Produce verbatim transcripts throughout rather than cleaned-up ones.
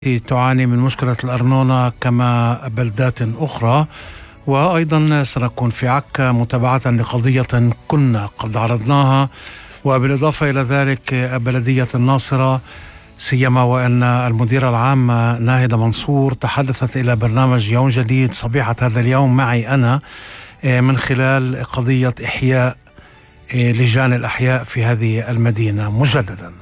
تعاني من مشكلة الأرنونة كما بلدات أخرى، وأيضا سنكون في عكا متابعة لقضية كنا قد عرضناها، وبالإضافة إلى ذلك بلدية الناصرة، سيما وأن المديرة العامة ناهدة منصور تحدثت إلى برنامج يوم جديد صبيحة هذا اليوم معي أنا من خلال قضية إحياء لجان الأحياء في هذه المدينة مجددا.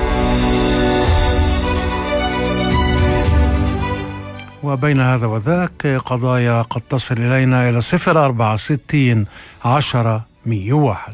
وبين هذا وذاك قضايا قد تصل إلينا إلى صفر أربعة ستين عشرة مية وواحد.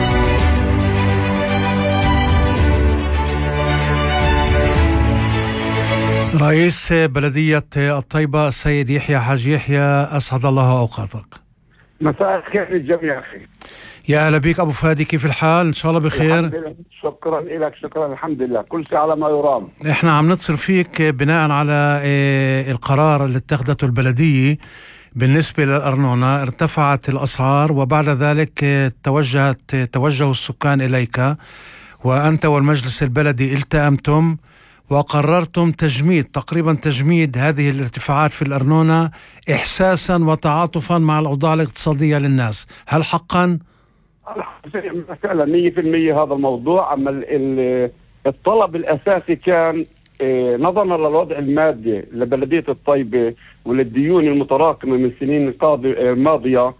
رئيس بلدية الطيبة السيد يحيى حاج يحيى، أسعد الله أوقاتك. مساء الخير للجميع أخي. يا أهلا بك أبو فادي، كيف الحال؟ إن شاء الله بخير. شكرا لك. شكرا، الحمد لله، كل شيء على ما يرام. إحنا عم نتصل فيك بناء على القرار اللي اتخذته البلدية بالنسبة للأرنونة. ارتفعت الأسعار وبعد ذلك توجهت توجه السكان إليك، وأنت والمجلس البلدي التأمتم وقررتم تجميد تقريبا تجميد هذه الارتفاعات في الأرنونة إحساسا وتعاطفا مع الأوضاع الاقتصادية للناس. هل حقا؟ فعلا مية في المية هذا الموضوع. أما الطلب الأساسي كان نظرا للوضع المادي لبلدية الطيبة وللديون المتراكمة من سنين ماضية،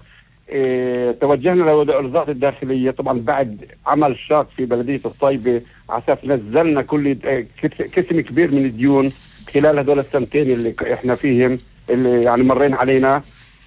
توجهنا لوزارة الداخلية طبعا بعد عمل شاق في بلدية الطيبة على اساس نزلنا كل قسم كبير من الديون خلال هذول السنتين اللي احنا فيهم اللي يعني مرين علينا.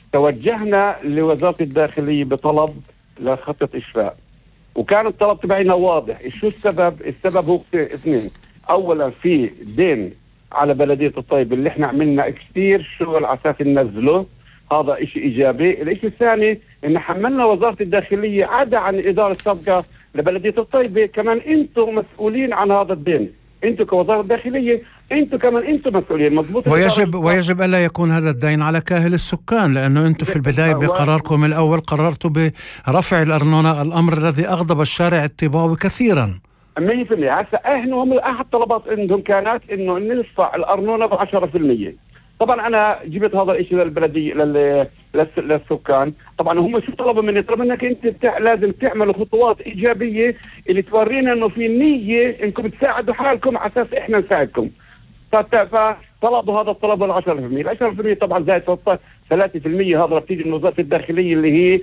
توجهنا لوزارة الداخلية بطلب لخطة إشفاء، وكان الطلب تبعنا واضح. شو السبب؟ السبب هو اثنين. أولا في دين على بلدية الطيبة اللي احنا عملنا كثير شغل على اساس ننزله، هذا إشي إيجابي. الإشي الثاني إن حملنا وزارة الداخلية عدا عن الإدارة السابقة لبلدية الطيبة، كمان أنتم مسؤولين عن هذا الدين. أنتم كوزارة الداخلية أنتم كمان أنتم مسؤولين. مضبوط. ويجب ويجب ألا يكون هذا الدين على كاهل السكان، لأنه أنتم في البداية بقراركم الأول قررتوا برفع الأرنونة، الأمر الذي أغضب الشارع الطيباوي كثيرا. مية في المية. هسه إحنا هم أحد طلبات عندهم كانت إنه نرفع الأرنونة بعشرة في المية. طبعا انا جبت هذا الشيء للبلديه لل... للسكان. طبعا هم شو طلبوا مني؟ طلبوا انك انت بتاع... لازم تعملوا خطوات ايجابيه اللي تورينا انه في نيه انكم تساعدوا حالكم على اساس احنا نساعدكم. فت... فطلبوا هذا الطلب ال عشرة في المية. ال عشرة في المية طبعا زائد ثلاثة في المية هذا بتيجي من وزاره الداخليه اللي هي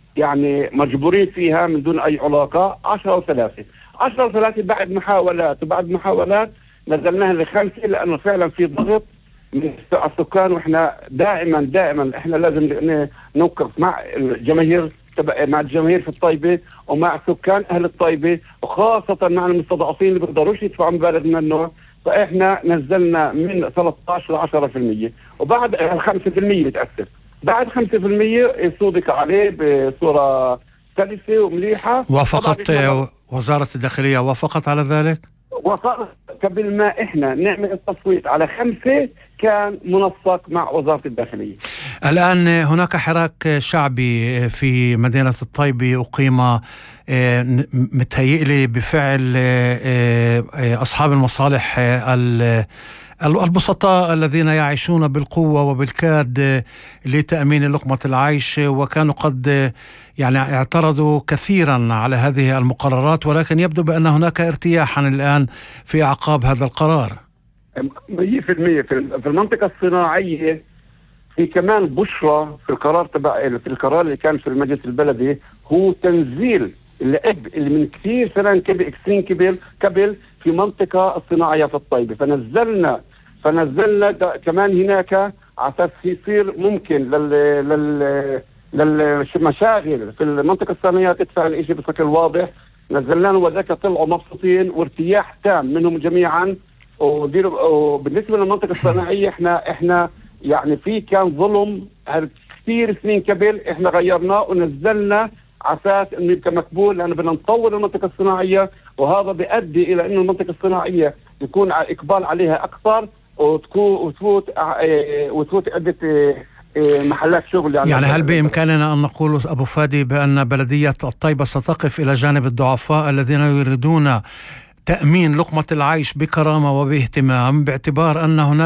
يعني مجبورين فيها من دون اي علاقه. عشرة وثلاثة عشرة وثلاثة بعد محاولات وبعد محاولات نزلناها لخمسه، لانه فعلا في ضغط من السكان. واحنا دائما دائما احنا لازم نوقف مع الجماهير مع الجماهير في الطيبه ومع سكان اهل الطيبه، وخاصه مع المستضعفين اللي بيقدروش يدفعوا من بلدنا النوع. فاحنا نزلنا من ثلاثة عشر ل عشرة في المية، وبعد خمسة في المية بتاثر. بعد خمسة في المية صودك عليه بصوره سلسه ومليحه. وافقت وزاره الداخليه وافقت على ذلك؟ وصار قبل ما احنا نعمل التصويت على خمسة كان منسق مع وزارة الداخلية. الآن هناك حراك شعبي في مدينة الطيبة أقيم متهيئلي بفعل أصحاب المصالح البسطاء الذين يعيشون بالقوة وبالكاد لتأمين لقمة العيش، وكانوا قد يعني اعترضوا كثيرا على هذه المقررات، ولكن يبدو بأن هناك ارتياحا الآن في أعقاب هذا القرار. مية في المية في المنطقة الصناعية في كمان بشرى في القرار تبع في القرار اللي كان في المجلس البلدي، هو تنزيل العبء اللي من كثير سنين قبل سنين قبل قبل في منطقة الصناعية في الطيبة. فنزلنا فنزلنا كمان هناك على اساس يصير ممكن لل لل للمشاغل في المنطقة الصناعية تدفع الاشي بشكل واضح. نزلنا وذاك طلعوا مبسوطين وارتياح تام منهم جميعا. وبالنسبة للمنطقة الصناعية احنا احنا يعني في كان ظلم كثير سنين قبل، احنا غيرناه ونزلنا على اساس انه يبقى مقبول، لانه بدنا نطور المنطقة الصناعية، وهذا بيؤدي الى انه المنطقة الصناعية يكون اقبال عليها اكثر وتكون وتفوت وتفوت عدة محلات شغل. يعني, يعني هل بإمكاننا أن نقول أبو فادي بأن بلدية الطيبة ستقف إلى جانب الضعفاء الذين يريدون تأمين لقمة العيش بكرامة وباهتمام، باعتبار أن هناك